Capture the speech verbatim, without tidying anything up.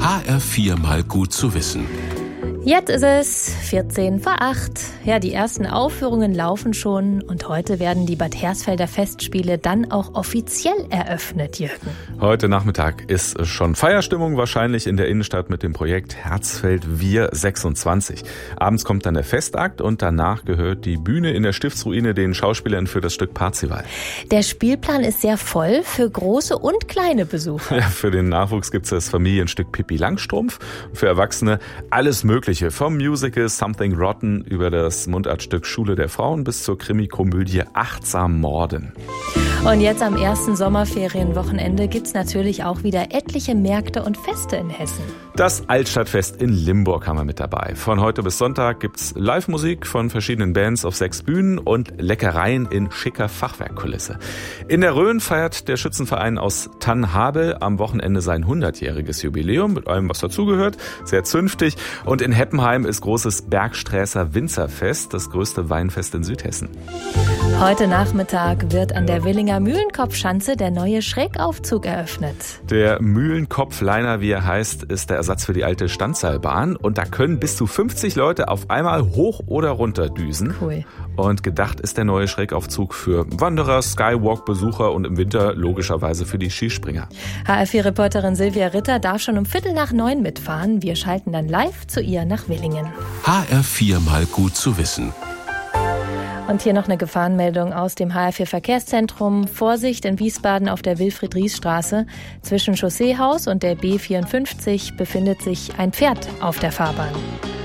H R vier mal gut zu wissen. Jetzt ist es vierzehn vor acht. Ja, die ersten Aufführungen laufen schon und heute werden die Bad Hersfelder Festspiele dann auch offiziell eröffnet, Jürgen. Heute Nachmittag ist schon Feierstimmung, wahrscheinlich in der Innenstadt mit dem Projekt Herzfeld Wir sechsundzwanzig. Abends kommt dann der Festakt und danach gehört die Bühne in der Stiftsruine den Schauspielern für das Stück Parzival. Der Spielplan ist sehr voll für große und kleine Besucher. Ja, für den Nachwuchs gibt es das Familienstück Pippi Langstrumpf, für Erwachsene alles Mögliche. Vom Musical Something Rotten über das Mundartstück Schule der Frauen bis zur Krimikomödie Achtsam Morden. Und jetzt am ersten Sommerferienwochenende gibt's natürlich auch wieder etliche Märkte und Feste in Hessen. Das Altstadtfest in Limburg haben wir mit dabei. Von heute bis Sonntag gibt's Live-Musik von verschiedenen Bands auf sechs Bühnen und Leckereien in schicker Fachwerkkulisse. In der Rhön feiert der Schützenverein aus Tannhabel am Wochenende sein hundertjähriges Jubiläum mit allem, was dazugehört. Sehr zünftig. Und in Heppenheim ist großes Bergsträßer Winzerfest, das größte Weinfest in Südhessen. Heute Nachmittag wird an der Willinger Mühlenkopfschanze der neue Schrägaufzug eröffnet. Der Mühlenkopfliner, wie er heißt, ist der Ersatz für die alte Standseilbahn. Und da können bis zu fünfzig Leute auf einmal hoch oder runter düsen. Cool. Und gedacht ist der neue Schrägaufzug für Wanderer, Skywalk-Besucher und im Winter logischerweise für die Skispringer. H R vier Reporterin Silvia Ritter darf schon um Viertel nach neun mitfahren. Wir schalten dann live zu ihr nach Willingen. H R vier mal gut zu wissen. Und hier noch eine Gefahrenmeldung aus dem H R vier Verkehrszentrum. Vorsicht in Wiesbaden auf der Wilfried-Ries-Straße. Zwischen Chausseehaus und der B vierundfünfzig befindet sich ein Pferd auf der Fahrbahn.